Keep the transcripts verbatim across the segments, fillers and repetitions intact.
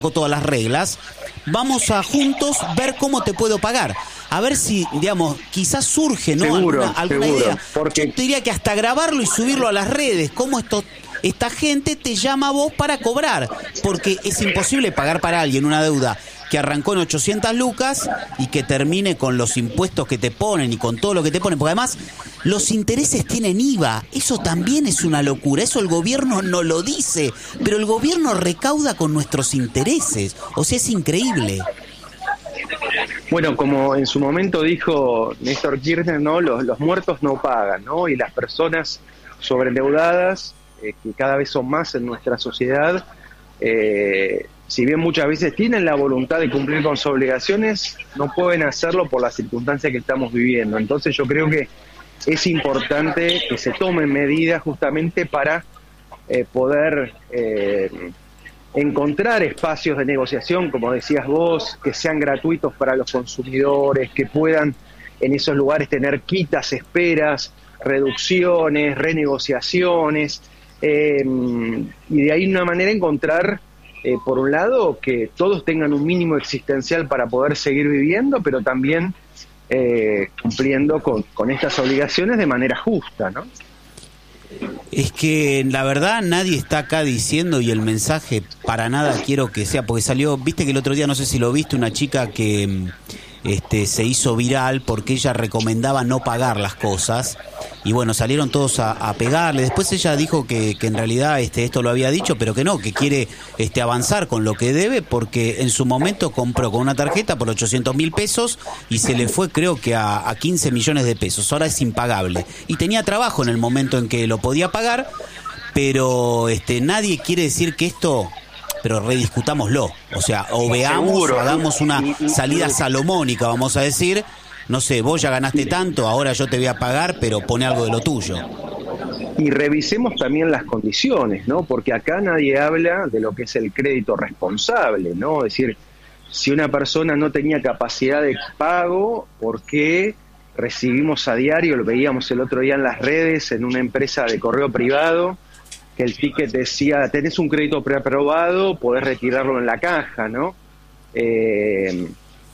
todas las reglas, vamos a juntos ver cómo te puedo pagar. A ver si, digamos, quizás surge, ¿no? Seguro, alguna, alguna seguro, idea. porque... Yo te diría que hasta grabarlo y subirlo a las redes, cómo esto, esta gente te llama a vos para cobrar, porque es imposible pagar para alguien una deuda que arrancó en ochocientas lucas y que termine con los impuestos que te ponen y con todo lo que te ponen, porque además los intereses tienen I V A, eso también es una locura, eso el gobierno no lo dice, pero el gobierno recauda con nuestros intereses, o sea, es increíble. Bueno, como en su momento dijo Néstor Kirchner, ¿no? Los, los muertos no pagan, ¿no? Y las personas sobreendeudadas, eh, que cada vez son más en nuestra sociedad, eh, si bien muchas veces tienen la voluntad de cumplir con sus obligaciones, no pueden hacerlo por las circunstancias que estamos viviendo. Entonces yo creo que es importante que se tomen medidas justamente para eh, poder eh, encontrar espacios de negociación, como decías vos, que sean gratuitos para los consumidores, que puedan en esos lugares tener quitas, esperas, reducciones, renegociaciones, eh, y de ahí una manera encontrar, eh, por un lado, que todos tengan un mínimo existencial para poder seguir viviendo, pero también eh, cumpliendo con, con estas obligaciones de manera justa, ¿no? Es que la verdad nadie está acá diciendo, y el mensaje para nada quiero que sea, porque salió, viste que el otro día, no sé si lo viste, una chica que este, se hizo viral porque ella recomendaba no pagar las cosas, y bueno, salieron todos a, a pegarle. Después ella dijo que, que en realidad este, esto lo había dicho, pero que no, que quiere este, avanzar con lo que debe, porque en su momento compró con una tarjeta por ochocientos mil pesos y se le fue creo que a, a quince millones de pesos, ahora es impagable. Y tenía trabajo en el momento en que lo podía pagar, pero este, nadie quiere decir que esto... pero rediscutámoslo, o sea, o veamos, Seguro. o hagamos una salida salomónica, vamos a decir, no sé, vos ya ganaste tanto, ahora yo te voy a pagar, pero pone algo de lo tuyo. Y revisemos también las condiciones, ¿no? Porque acá nadie habla de lo que es el crédito responsable, ¿no? Es decir, si una persona no tenía capacidad de pago, ¿por qué recibimos a diario, lo veíamos el otro día en las redes, en una empresa de correo privado, que el ticket decía, tenés un crédito preaprobado, podés retirarlo en la caja, ¿no? Eh,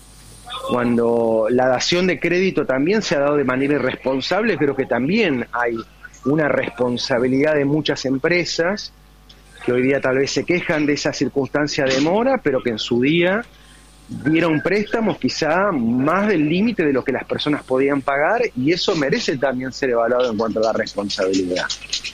cuando la dación de crédito también se ha dado de manera irresponsable, creo que también hay una responsabilidad de muchas empresas que hoy día tal vez se quejan de esa circunstancia de demora, pero que en su día dieron préstamos quizá más del límite de lo que las personas podían pagar, y eso merece también ser evaluado en cuanto a la responsabilidad.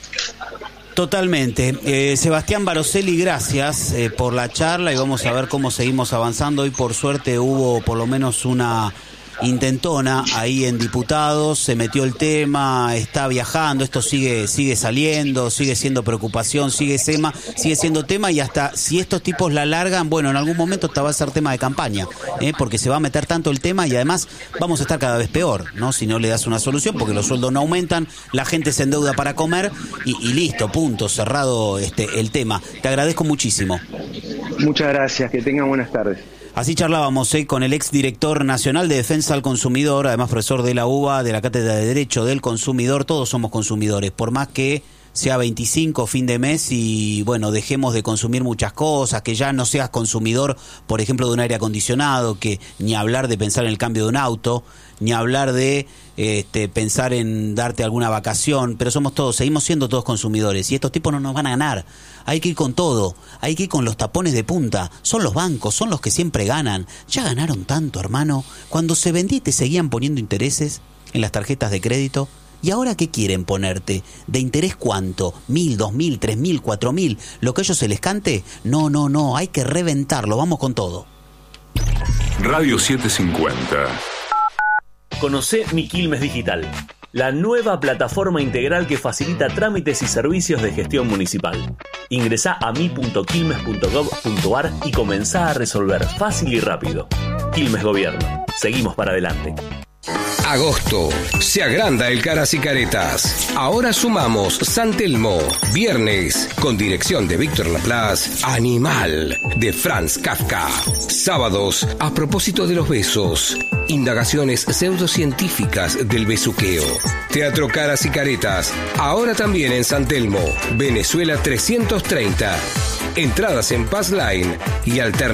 Totalmente. Eh, Sebastián Baroselli, gracias eh, por la charla, y vamos a ver cómo seguimos avanzando. Hoy por suerte hubo por lo menos una intentona ahí en diputados, se metió el tema, está viajando, esto sigue sigue saliendo, sigue siendo preocupación, sigue tema, sigue siendo tema, y hasta si estos tipos la largan, bueno, en algún momento esta va a ser tema de campaña, ¿eh? Porque se va a meter tanto el tema, y además vamos a estar cada vez peor, ¿no? Si no le das una solución, porque los sueldos no aumentan, la gente se endeuda para comer, y, y listo, punto, cerrado este el tema. Te agradezco muchísimo. Muchas gracias, que tengan buenas tardes. Así charlábamos ¿eh? con el exdirector nacional de Defensa al Consumidor, además profesor de la U B A, de la Cátedra de Derecho del Consumidor. Todos somos consumidores, por más que sea veinticinco, fin de mes, y bueno, dejemos de consumir muchas cosas, que ya no seas consumidor, por ejemplo, de un aire acondicionado, que ni hablar de pensar en el cambio de un auto, ni hablar de este, pensar en darte alguna vacación, pero somos todos, seguimos siendo todos consumidores, y estos tipos no nos van a ganar. Hay que ir con todo, hay que ir con los tapones de punta, son los bancos, son los que siempre ganan. Ya ganaron tanto, hermano, cuando se vendía y te seguían poniendo intereses en las tarjetas de crédito. ¿Y ahora qué quieren ponerte? ¿De interés cuánto? ¿Mil, dos mil, tres mil, cuatro mil? ¿Lo que a ellos se les cante? No, no, no, hay que reventarlo, vamos con todo. Radio setecientos cincuenta. Conocé Mi Quilmes Digital, la nueva plataforma integral que facilita trámites y servicios de gestión municipal. Ingresá a mi punto quilmes punto gov punto ar y comenzá a resolver fácil y rápido. Quilmes Gobierno. Seguimos para adelante. Agosto. Se agranda el Caras y Caretas. Ahora sumamos San Telmo. Viernes, con dirección de Víctor Laplace, Animal, de Franz Kafka. Sábados, a propósito de los besos. Indagaciones pseudocientíficas del besuqueo. Teatro Caras y Caretas. Ahora también en San Telmo. Venezuela trescientos treinta. Entradas en Pass Line y alternativas.